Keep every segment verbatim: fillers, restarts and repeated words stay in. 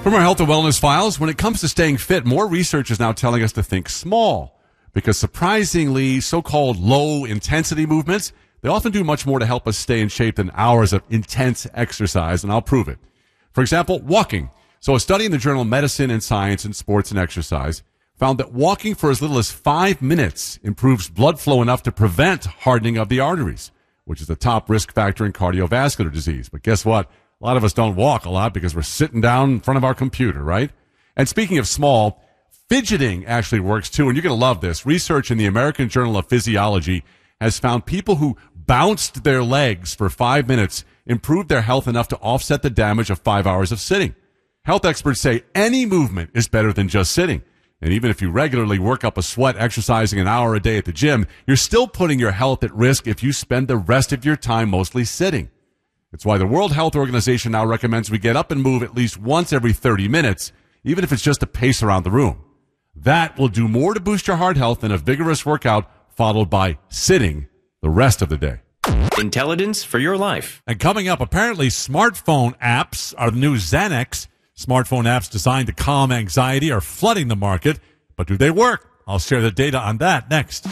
From our health and wellness files, when it comes to staying fit, more research is now telling us to think small because surprisingly, so-called low-intensity movements, they often do much more to help us stay in shape than hours of intense exercise, and I'll prove it. For example, walking. So a study in the journal Medicine and Science in Sports and Exercise found that walking for as little as five minutes improves blood flow enough to prevent hardening of the arteries, which is the top risk factor in cardiovascular disease. But guess what? A lot of us don't walk a lot because we're sitting down in front of our computer, right? And speaking of small, fidgeting actually works too, and you're going to love this. Research in the American Journal of Physiology has found people who bounced their legs for five minutes improved their health enough to offset the damage of five hours of sitting. Health experts say any movement is better than just sitting. And even if you regularly work up a sweat exercising an hour a day at the gym, you're still putting your health at risk if you spend the rest of your time mostly sitting. It's why the World Health Organization now recommends we get up and move at least once every thirty minutes, even if it's just a pace around the room. That will do more to boost your heart health than a vigorous workout followed by sitting the rest of the day. Intelligence for your life. And coming up, apparently smartphone apps are the new Xanax. Smartphone apps designed to calm anxiety are flooding the market. But do they work? I'll share the data on that next.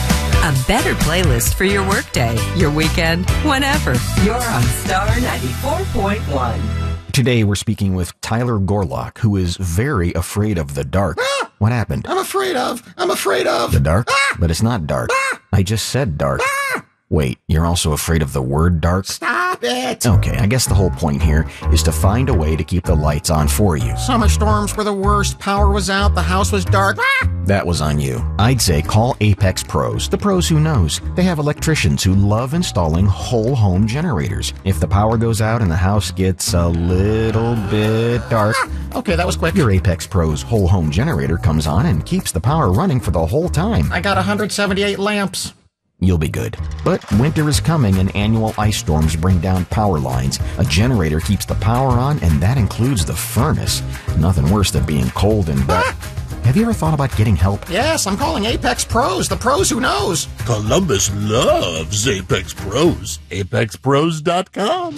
A better playlist for your workday, your weekend, whenever. You're on Star ninety-four point one. Today we're speaking with Tyler Gorlock, who is very afraid of the dark. Ah! What happened? I'm afraid of. I'm afraid of. The dark? Ah! But it's not dark. Ah! I just said dark. Ah! Wait, you're also afraid of the word dark? Stop it. Okay, I guess the whole point here is to find a way to keep the lights on for you. Summer storms were the worst. Power was out. The house was dark. Ah! That was on you. I'd say call Apex Pros, the pros who knows. They have electricians who love installing whole home generators. If the power goes out and the house gets a little bit dark, Ah! Okay, that was quick. your Apex Pros whole home generator comes on and keeps the power running for the whole time. I got one hundred seventy-eight lamps. You'll be good. But winter is coming and annual ice storms bring down power lines. A generator keeps the power on, and that includes the furnace. Nothing worse than being cold and wet. Have you ever thought about getting help? Yes, I'm calling Apex Pros, the pros who knows. Columbus loves Apex Pros. Apex Pros dot com.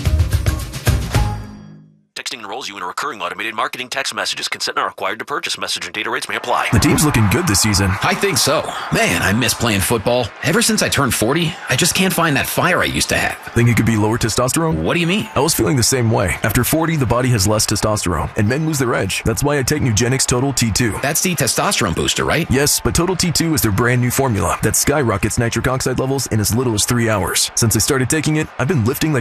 Texting enrolls you in a recurring automated marketing text messages. Consent not required to purchase. Message and data rates may apply. The team's looking good this season. I think so. Man, I miss playing football. Ever since I turned forty, I just can't find that fire I used to have. Think it could be lower testosterone? What do you mean? I was feeling the same way. After forty, the body has less testosterone, and men lose their edge. That's why I take Nugenix Total T two. That's the testosterone booster, right? Yes, but Total T two is their brand new formula that skyrockets nitric oxide levels in as little as three hours. Since I started taking it, I've been lifting like